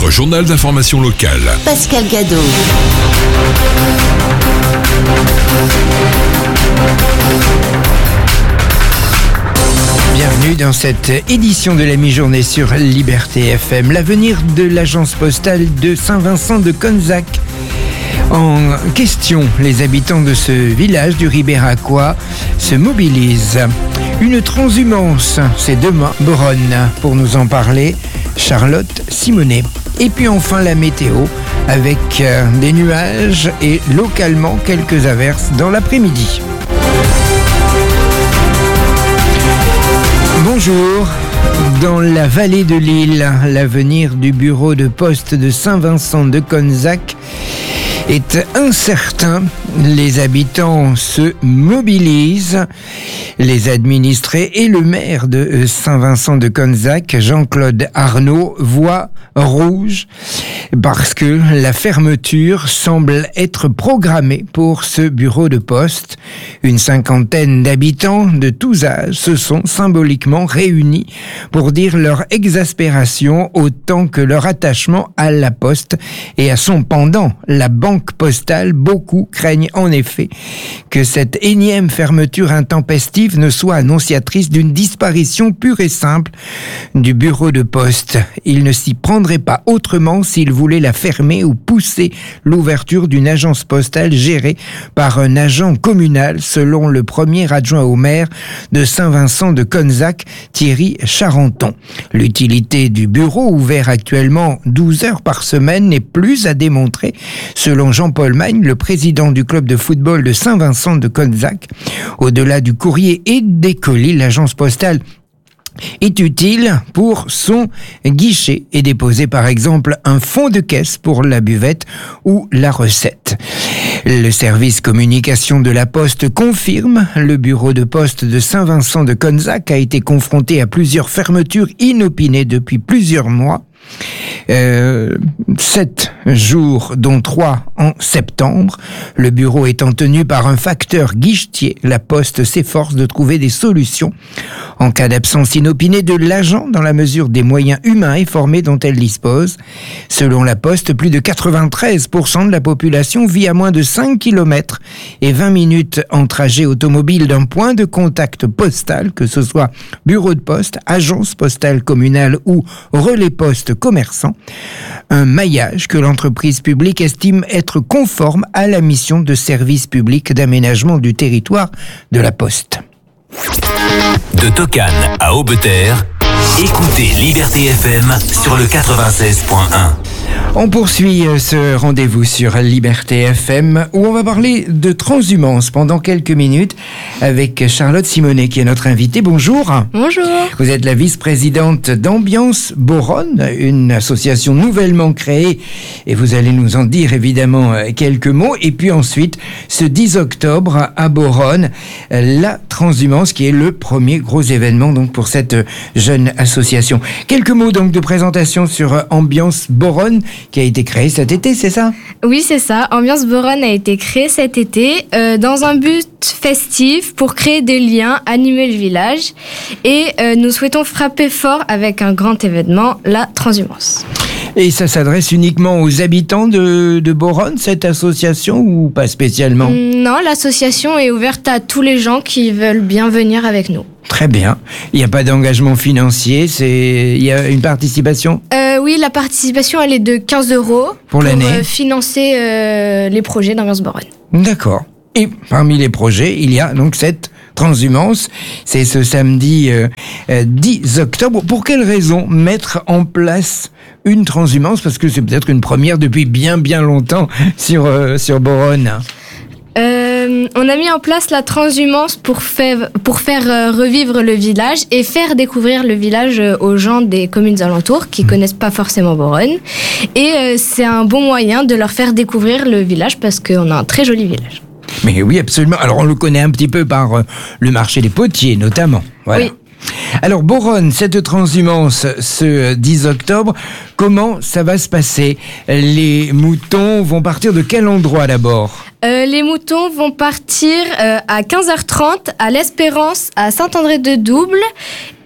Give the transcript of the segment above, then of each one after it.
Votre journal d'information locale. Pascal Gadot. Bienvenue dans cette édition de la mi-journée sur Liberté FM. L'avenir de l'agence postale de Saint-Vincent de Conzac. En question, les habitants de ce village du Ribéracois se mobilisent. Une transhumance, c'est demain, Boronne. Pour nous en parler, Charlotte Simonet. Et puis enfin la météo, avec des nuages et localement quelques averses dans l'après-midi. Bonjour. Dans la vallée de l'Île, l'avenir du bureau de poste de Saint-Vincent de Conzac est incertain. Les habitants se mobilisent. Les administrés et le maire de Saint-Vincent de Conzac, Jean-Claude Arnaud, voient rouge parce que la fermeture semble être programmée pour ce bureau de poste. Une cinquantaine d'habitants de tous âges se sont symboliquement réunis pour dire leur exaspération autant que leur attachement à la poste et à son pendant, la banque postale. Beaucoup craignent en effet que cette énième fermeture intempestive ne soit annonciatrice d'une disparition pure et simple du bureau de poste. Ils ne s'y prendraient pas autrement s'ils voulaient la fermer ou pousser l'ouverture d'une agence postale gérée par un agent communal, selon le premier adjoint au maire de Saint-Vincent de Conzac, Thierry Charenton. L'utilité du bureau, ouvert actuellement 12 heures par semaine, n'est plus à démontrer, selon Jean-Paul Magne, le président du club de football de Saint-Vincent de Conzac. Au-delà du courrier et des colis, l'agence postale est utile pour son guichet et déposer par exemple un fond de caisse pour la buvette ou la recette. Le service communication de la Poste confirme, le bureau de poste de Saint-Vincent de Conzac a été confronté à plusieurs fermetures inopinées depuis plusieurs mois. 7 jours, dont 3 en septembre. Le bureau étant tenu par un facteur guichetier, la Poste s'efforce de trouver des solutions en cas d'absence inopinée de l'agent dans la mesure des moyens humains et formés dont elle dispose. Selon la Poste, plus de 93% de la population vit à moins de 5 km et 20 minutes en trajet automobile d'un point de contact postal, que ce soit bureau de poste, agence postale communale ou relais poste commerçant. Un maillage que l'entreprise publique estime être conforme à la mission de service public d'aménagement du territoire de la Poste. De Tocane à Aubeterre, écoutez Liberté FM sur le 96.1. On poursuit ce rendez-vous sur Liberté FM où on va parler de transhumance pendant quelques minutes avec Charlotte Simonet qui est notre invitée. Bonjour. Bonjour. Vous êtes la vice-présidente d'Ambiance Boronne, une association nouvellement créée et vous allez nous en dire évidemment quelques mots. Et puis ensuite, ce 10 octobre à Boronne, la transhumance qui est le premier gros événement donc pour cette jeune association. Quelques mots donc de présentation sur Ambiance Boronne qui a été créée cet été, c'est ça ? Oui, c'est ça. Ambiance Boronne a été créée cet été dans un but festif pour créer des liens, animer le village et nous souhaitons frapper fort avec un grand événement, la transhumance. Et ça s'adresse uniquement aux habitants de Boronne, cette association, ou pas spécialement ? Non, l'association est ouverte à tous les gens qui veulent bien venir avec nous. Très bien. Il n'y a pas d'engagement financier, il y a une participation ? Oui, la participation, elle est de 15 € pour l'année. Financer les projets d'Ambiance Boronne. D'accord. Et parmi les projets, il y a donc cette transhumance. C'est ce samedi 10 octobre. Pour quelle raison mettre en place une transhumance ? Parce que c'est peut-être une première depuis bien longtemps sur Boronne. On a mis en place la transhumance pour faire revivre le village et faire découvrir le village aux gens des communes alentours qui connaissent pas forcément Boronne. Et c'est un bon moyen de leur faire découvrir le village parce qu'on a un très joli village. Mais oui, absolument. Alors on le connaît un petit peu par le marché des potiers notamment. Voilà. Oui. Alors Boronne, cette transhumance ce 10 octobre, comment ça va se passer ? Les moutons vont partir de quel endroit d'abord ? Les moutons vont partir à 15h30 à l'Espérance, à Saint-André-de-Double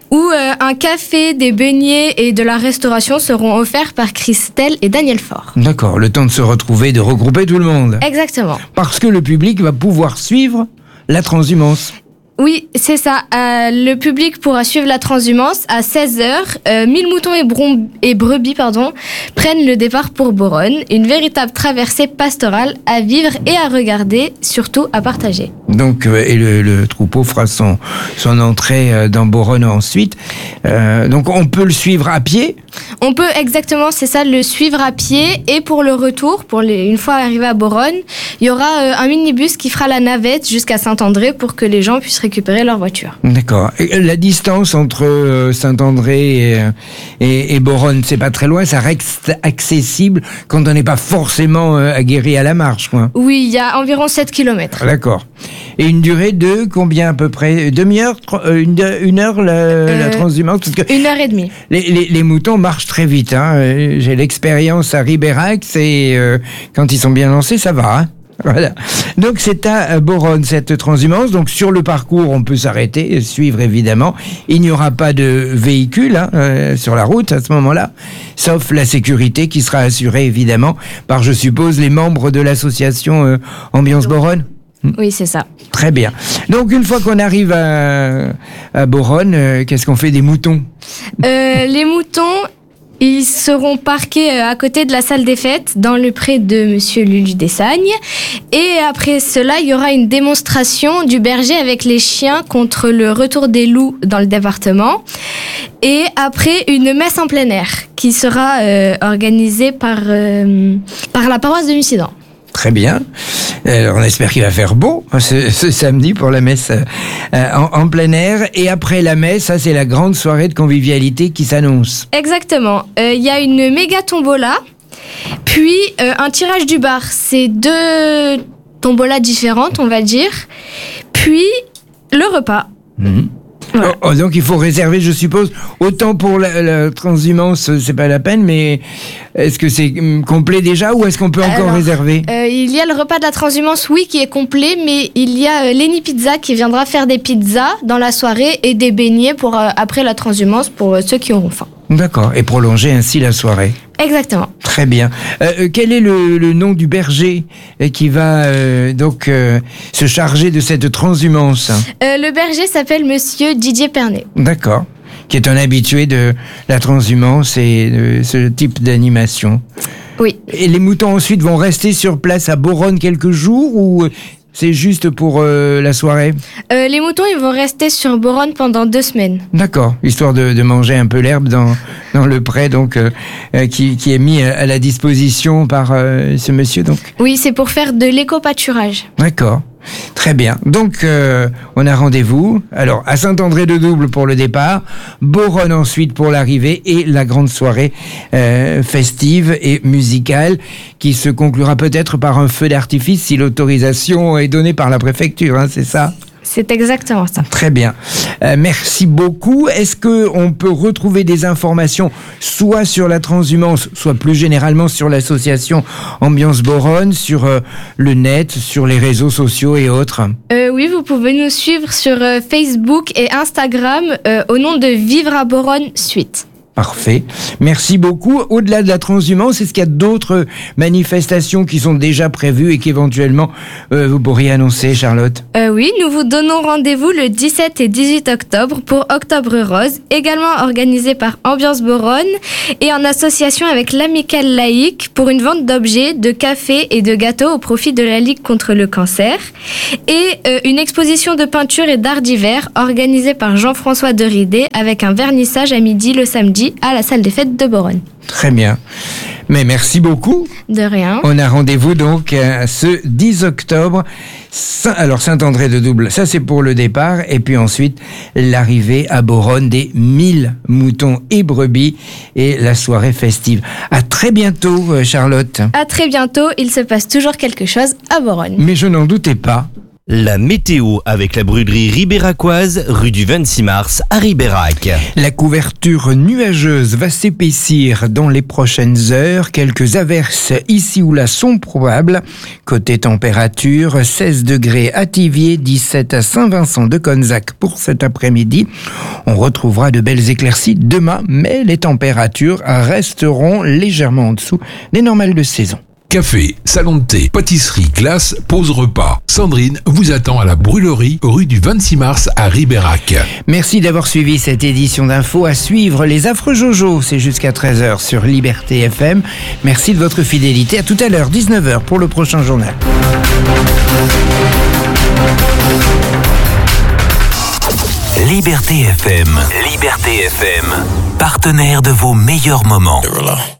où un café, des beignets et de la restauration seront offerts par Christelle et Daniel Faure. D'accord, le temps de se retrouver, de regrouper tout le monde. Exactement. Parce que le public va pouvoir suivre la transhumance. Oui, c'est ça. Le public pourra suivre la transhumance à 16h. 1000 moutons et brebis prennent le départ pour Boronne. Une véritable traversée pastorale à vivre et à regarder, surtout à partager. Donc, et le troupeau fera son entrée dans Boronne ensuite. Donc, on peut le suivre à pied ? On peut exactement, c'est ça, le suivre à pied. Et pour le retour, une fois arrivé à Boronne, il y aura un minibus qui fera la navette jusqu'à Saint-André pour que les gens puissent récupérer leur voiture. D'accord. Et la distance entre Saint-André et Boronne, c'est pas très loin, ça reste accessible quand on n'est pas forcément aguerri à la marche, quoi. Oui, il y a environ 7 km. D'accord. Et une durée de combien à peu près ? Demi-heure ? Une heure la transhumance ? Parce que 1h30. Les moutons marchent très vite. Hein. J'ai l'expérience à Ribérac et quand ils sont bien lancés, ça va. Hein. Voilà. Donc c'est à Boronne cette transhumance. Donc sur le parcours, on peut s'arrêter et suivre évidemment. Il n'y aura pas de véhicule sur la route à ce moment-là, sauf la sécurité qui sera assurée évidemment par, je suppose, les membres de l'association Ambiance Boronne. Oui, c'est ça. Très bien. Donc une fois qu'on arrive à Boronne, qu'est-ce qu'on fait des moutons ? Les moutons, ils seront parqués à côté de la salle des fêtes, dans le pré de Monsieur Lulu Dessagnes. Et après cela, il y aura une démonstration du berger avec les chiens contre le retour des loups dans le département. Et après, une messe en plein air qui sera organisée par la paroisse de Mussidan. Très bien. Alors, on espère qu'il va faire beau ce samedi pour la messe en plein air. Et après la messe, ça c'est la grande soirée de convivialité qui s'annonce. Exactement. Il y a une méga tombola, puis un tirage du bar. C'est 2 tombolas différentes, on va dire. Puis le repas. Mmh. Voilà. Donc il faut réserver, je suppose, autant pour la transhumance, c'est pas la peine, mais est-ce que c'est complet déjà ou est-ce qu'on peut encore réserver ? Il y a le repas de la transhumance, oui, qui est complet, mais il y a Lenny Pizza qui viendra faire des pizzas dans la soirée et des beignets pour après la transhumance pour ceux qui auront faim. D'accord, et prolonger ainsi la soirée. Exactement. Très bien. Quel est le nom du berger qui va se charger de cette transhumance ? Le berger s'appelle Monsieur Didier Pernet. D'accord. Qui est un habitué de la transhumance et de ce type d'animation. Oui. Et les moutons ensuite vont rester sur place à Boronne quelques jours ou c'est juste pour la soirée ? Les moutons, ils vont rester sur Boronne pendant 2 semaines. D'accord, histoire de manger un peu l'herbe dans le pré donc qui est mis à la disposition par ce monsieur donc. Oui, c'est pour faire de l'éco-pâturage. D'accord. Très bien. Donc, on a rendez-vous. Alors, à Saint-André-de-Double pour le départ, Boronne ensuite pour l'arrivée et la grande soirée festive et musicale qui se conclura peut-être par un feu d'artifice si l'autorisation est donnée par la préfecture, hein, c'est ça ? C'est exactement ça. Très bien. Merci beaucoup. Est-ce qu'on peut retrouver des informations soit sur la transhumance, soit plus généralement sur l'association Ambiance Boronne, sur le net, sur les réseaux sociaux et autres ? Oui, vous pouvez nous suivre sur Facebook et Instagram au nom de Vivre à Boronne Suite. Parfait. Merci beaucoup. Au-delà de la transhumance, est-ce qu'il y a d'autres manifestations qui sont déjà prévues et qu'éventuellement vous pourriez annoncer, Charlotte ? Oui, nous vous donnons rendez-vous le 17 et 18 octobre pour Octobre Rose, également organisé par Ambiance Boronne et en association avec l'Amicale Laïque pour une vente d'objets, de café et de gâteaux au profit de la Ligue contre le cancer et une exposition de peinture et d'art divers organisée par Jean-François Deridé avec un vernissage à midi le samedi à la salle des fêtes de Boronne. Très bien. Mais merci beaucoup. De rien. On a rendez-vous donc ce 10 octobre. Alors Saint-André-de-Double, ça c'est pour le départ. Et puis ensuite, l'arrivée à Boronne des 1000 moutons et brebis et la soirée festive. À très bientôt, Charlotte. À très bientôt. Il se passe toujours quelque chose à Boronne. Mais je n'en doutais pas. La météo avec la brûlerie ribéracoise, rue du 26 mars à Ribérac. La couverture nuageuse va s'épaissir dans les prochaines heures. Quelques averses ici ou là sont probables. Côté température, 16 degrés à Thiviers, 17 à Saint-Vincent de Conzac pour cet après-midi. On retrouvera de belles éclaircies demain, mais les températures resteront légèrement en dessous des normales de saison. Café, salon de thé, pâtisserie, glace, pause repas. Sandrine vous attend à la brûlerie, rue du 26 mars à Ribérac. Merci d'avoir suivi cette édition d'info. À suivre les Affreux Jojo, c'est jusqu'à 13h sur Liberté FM. Merci de votre fidélité. À tout à l'heure, 19h pour le prochain journal. Liberté FM, partenaire de vos meilleurs moments.